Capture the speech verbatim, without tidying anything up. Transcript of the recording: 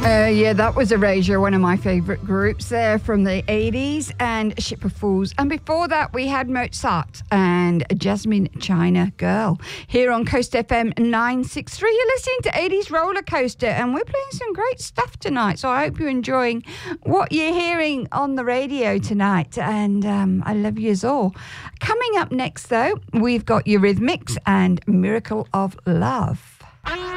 Uh, yeah, that was Erasure, one of my favourite groups there from the eighties, and Ship of Fools. And before that, we had Mozart and Jasmine China Girl here on Coast F M nine six three. You're listening to eighties Roller Coaster, and we're playing some great stuff tonight. So I hope you're enjoying what you're hearing on the radio tonight. And um, I love you all. Coming up next, though, we've got Eurythmics and Miracle of Love.